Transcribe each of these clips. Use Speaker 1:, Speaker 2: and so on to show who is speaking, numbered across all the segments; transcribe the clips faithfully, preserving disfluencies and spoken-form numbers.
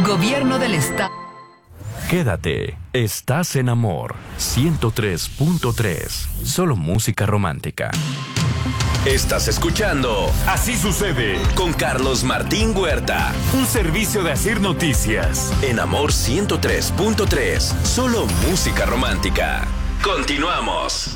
Speaker 1: Gobierno del Estado.
Speaker 2: Quédate, estás en Amor ciento tres punto tres. Solo música romántica.
Speaker 3: Estás escuchando
Speaker 4: Así sucede
Speaker 3: con Carlos Martín Huerta.
Speaker 4: Un servicio de Asir Noticias.
Speaker 3: En Amor ciento tres punto tres. Solo música romántica. Continuamos.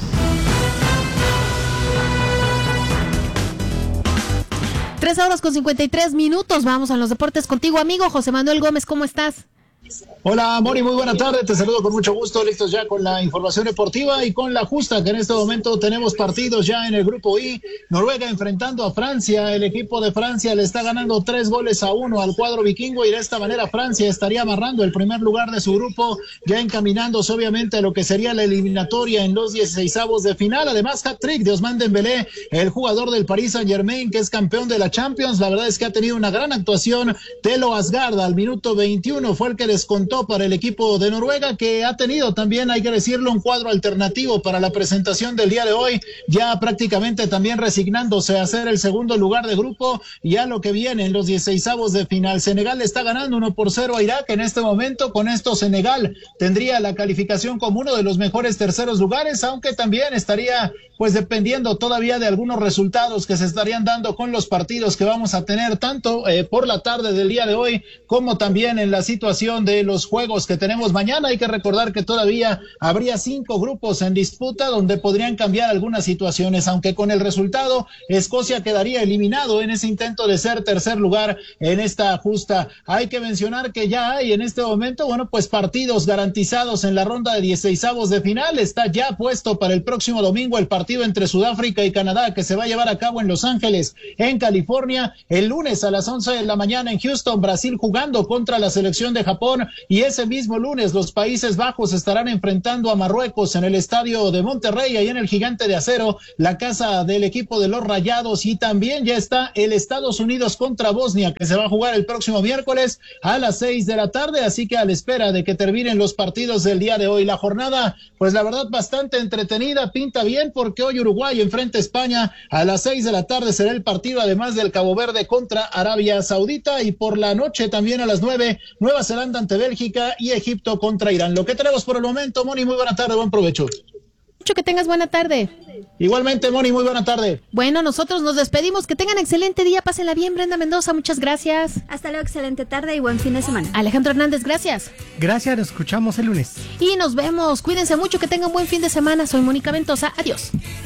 Speaker 5: Tres horas con cincuenta y tres minutos. Vamos a los deportes contigo, amigo José Manuel Gómez. ¿Cómo estás?
Speaker 6: Hola, Mori, muy buena tarde, te saludo con mucho gusto, listos ya con la información deportiva y con la justa, que en este momento tenemos partidos ya en el grupo I. Noruega enfrentando a Francia, el equipo de Francia le está ganando tres goles a uno al cuadro vikingo y de esta manera Francia estaría amarrando el primer lugar de su grupo, ya encaminándose obviamente a lo que sería la eliminatoria en los dieciseisavos de final. Además, hat-trick de Ousmane Dembélé, el jugador del Paris Saint-Germain, que es campeón de la Champions. La verdad es que ha tenido una gran actuación. Telo Asgard al minuto veintiuno fue el que descontó para el equipo de Noruega, que ha tenido también, hay que decirlo, un cuadro alternativo para la presentación del día de hoy, ya prácticamente también resignándose a hacer el segundo lugar de grupo y a lo que viene en los dieciseisavos de final. Senegal está ganando uno por cero a Irak en este momento. Con esto Senegal tendría la calificación como uno de los mejores terceros lugares, aunque también estaría pues dependiendo todavía de algunos resultados que se estarían dando con los partidos que vamos a tener tanto eh, por la tarde del día de hoy como también en la situación de los juegos que tenemos mañana. Hay que recordar que todavía habría cinco grupos en disputa donde podrían cambiar algunas situaciones, aunque con el resultado Escocia quedaría eliminado en ese intento de ser tercer lugar en esta justa. Hay que mencionar que ya hay en este momento, bueno, pues partidos garantizados en la ronda de dieciseisavos de final. Está ya puesto para el próximo domingo el partido entre Sudáfrica y Canadá, que se va a llevar a cabo en Los Ángeles, en California. El lunes a las once de la mañana en Houston, Brasil jugando contra la selección de Japón, y ese mismo lunes los Países Bajos estarán enfrentando a Marruecos en el estadio de Monterrey, ahí en el Gigante de Acero, la casa del equipo de los Rayados. Y también ya está el Estados Unidos contra Bosnia, que se va a jugar el próximo miércoles a las seis de la tarde, así que a la espera de que terminen los partidos del día de hoy. La jornada, pues la verdad, bastante entretenida, pinta bien, porque hoy Uruguay enfrenta a España a las seis de la tarde será el partido, además del Cabo Verde contra Arabia Saudita, y por la noche también a las nueve, Nueva Zelanda ante Bélgica y Egipto contra Irán. Lo que tenemos por el momento, Moni, muy buena tarde, buen provecho.
Speaker 5: Mucho que tengas buena tarde.
Speaker 6: Igualmente, Moni, muy buena tarde.
Speaker 5: Bueno, nosotros nos despedimos, que tengan excelente día, pásenla bien. Brenda Mendoza, muchas gracias.
Speaker 7: Hasta luego, excelente tarde y buen fin de semana.
Speaker 5: Alejandro Hernández, gracias.
Speaker 8: Gracias, nos escuchamos el lunes.
Speaker 5: Y nos vemos, cuídense mucho, que tengan buen fin de semana. Soy Mónica Ventosa, adiós.